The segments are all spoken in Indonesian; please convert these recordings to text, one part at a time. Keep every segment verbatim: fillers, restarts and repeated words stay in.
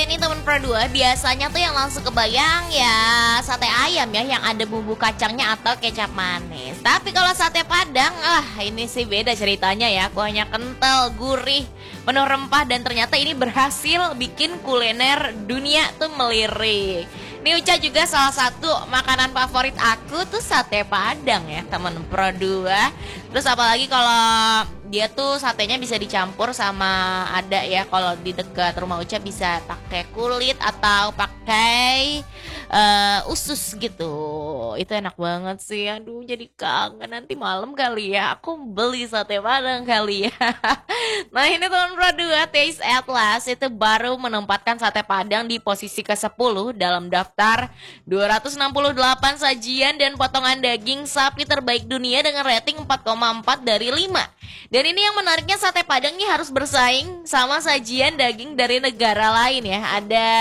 ini teman Pro dua, biasanya tuh yang langsung kebayang ya sate ayam ya, yang ada bumbu kacangnya atau kecap manis. Tapi kalau sate Padang, ah ini sih beda ceritanya ya. Kuahnya kental, gurih, penuh rempah, dan ternyata ini berhasil bikin kuliner dunia tuh melirik. Ini Uca juga salah satu makanan favorit aku tuh sate Padang ya teman Pro dua. Terus apalagi kalau dia tuh satenya bisa dicampur sama ada ya, kalau di dekat rumah Uca bisa pakai kulit atau pakai uh, usus gitu. Itu enak banget sih. Aduh jadi kangen, nanti malam kali ya aku beli sate Padang kali ya. Nah ini teman Pro dua, Taste Atlas itu baru menempatkan sate Padang di posisi ke sepuluh dalam daftar dua ratus enam puluh delapan sajian dan potongan daging sapi terbaik dunia dengan rating empat koma empat dari lima. Dan ini yang menariknya, sate Padang ini harus bersaing sama sajian daging dari negara lain ya. Ada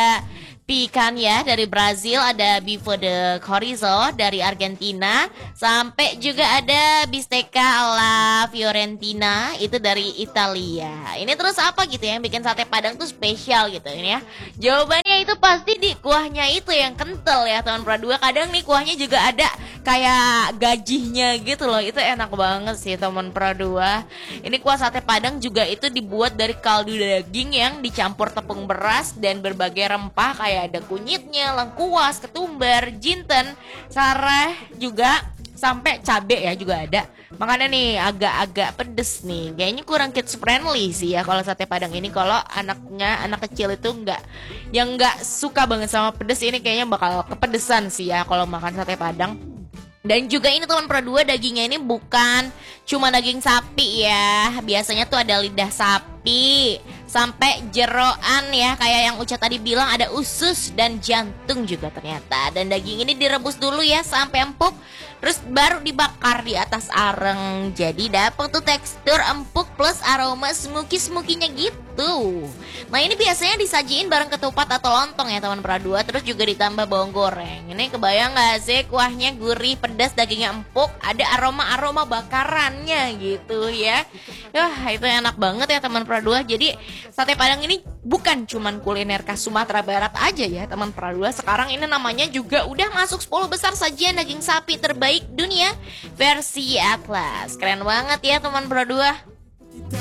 picanha dari Brazil, ada bife de chorizo dari Argentina, sampai juga ada bistecca alla Fiorentina itu dari Italia. Ini terus apa gitu ya yang bikin sate Padang tuh spesial gitu ini ya. Jawabannya itu pasti di kuahnya itu yang kental ya teman Pro dua. Kadang nih kuahnya juga ada kayak gajinya gitu loh. Itu enak banget sih teman Pro dua. Ini kuah sate Padang juga itu dibuat dari kaldu daging yang dicampur tepung beras dan berbagai rempah kayak ada kunyitnya, lengkuas, ketumbar, jinten, serai juga, sampai cabe ya juga ada. Makanya nih agak-agak pedes nih. Kayaknya kurang kids friendly sih ya kalau sate Padang ini. Kalau anaknya, anak kecil itu enggak, yang enggak suka banget sama pedes, ini kayaknya bakal kepedesan sih ya kalau makan sate Padang. Dan juga ini teman Pro dua, dagingnya ini bukan cuma daging sapi ya. Biasanya tuh ada lidah sapi sampai jeroan ya, kayak yang Uca tadi bilang ada usus dan jantung juga ternyata. Dan daging ini direbus dulu ya sampai empuk, terus baru dibakar di atas areng. Jadi dapet tuh tekstur empuk plus aroma smoky-smokinya gitu. Nah ini biasanya disajiin bareng ketupat atau lontong ya teman Pro dua. Terus juga ditambah bawang goreng. Ini kebayang gak sih kuahnya gurih, pedas, dagingnya empuk, ada aroma-aroma bakarannya gitu ya. Wah itu enak banget ya teman Pro dua. Jadi sate Padang ini bukan cuman kuliner khas Sumatera Barat aja ya teman Pro dua. Sekarang ini namanya juga udah masuk sepuluh besar sajian daging sapi terbaik dunia versi Atlas. Keren banget ya teman Pro dua.